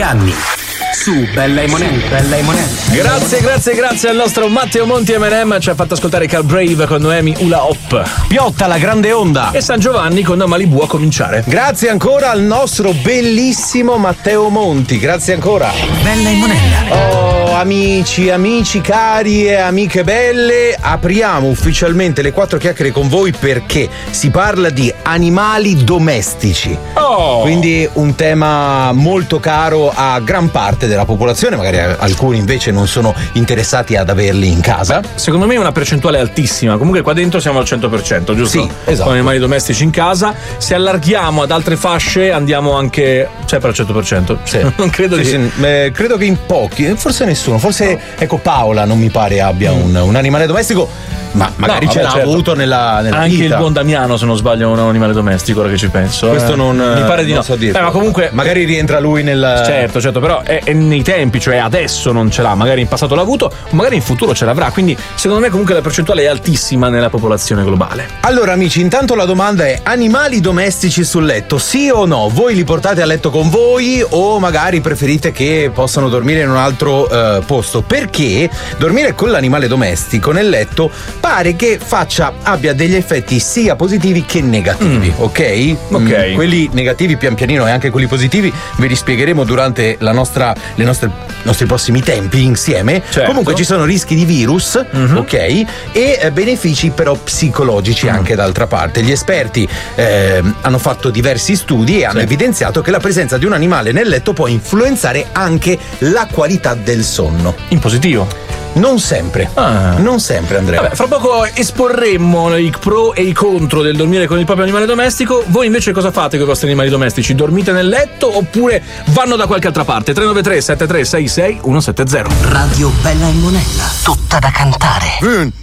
anni. Su Bella e Monella. Grazie al nostro Matteo Monti M&M, ci ha fatto ascoltare Cal Brave con Noemi Hula Hop. Piotta la grande onda. E San Giovanni con Malibu a cominciare. Grazie ancora al nostro bellissimo Matteo Monti, grazie ancora. Bella e Monella. Oh, amici cari e amiche belle, apriamo ufficialmente le 4 chiacchiere con voi perché si parla di animali domestici. Quindi un tema molto caro a gran parte della popolazione, magari alcuni invece non sono interessati ad averli in casa. Secondo me è una percentuale altissima, comunque qua dentro siamo al 100%, giusto? Sì, esatto. Con animali domestici in casa, se allarghiamo ad altre fasce andiamo anche sempre al 100%. Sì. Non credo credo che in pochi, forse nessuno, forse ecco Paola non mi pare abbia un animale domestico, ma magari ce l'ha avuto nella anche vita. Il buon Damiano, se non sbaglio, è un animale domestico, ora che ci penso. Questo non mi pare di non no. So dirlo. Ma comunque magari rientra lui nel. Certo, però è nei tempi, cioè adesso non ce l'ha, magari in passato l'ha avuto, magari in futuro ce l'avrà, quindi secondo me comunque la percentuale è altissima nella popolazione globale. Allora amici, intanto la domanda è: animali domestici sul letto, sì o no? Voi li portate a letto con voi o magari preferite che possano dormire in un altro posto? Perché dormire con l'animale domestico nel letto pare che abbia degli effetti sia positivi che negativi, ok? Quelli negativi pian pianino e anche quelli positivi ve li spiegheremo durante i nostri prossimi tempi insieme. Certo. Comunque ci sono rischi di virus, ok? E benefici però psicologici anche d'altra parte. Gli esperti hanno fatto diversi studi e hanno evidenziato che la presenza di un animale nel letto può influenzare anche la qualità del sonno. In positivo? Non sempre, Andrea. Vabbè, fra poco esporremo i pro e i contro del dormire con il proprio animale domestico. Voi invece cosa fate con i vostri animali domestici? Dormite nel letto oppure vanno da qualche altra parte? 393 7366 170. Radio Bella e Monella. Tutta da cantare.